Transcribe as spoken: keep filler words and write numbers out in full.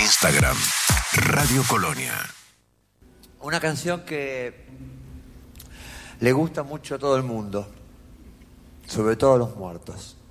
Instagram, Radio Colonia. Una canción que le gusta mucho a todo el mundo, sobre todo a los muertos.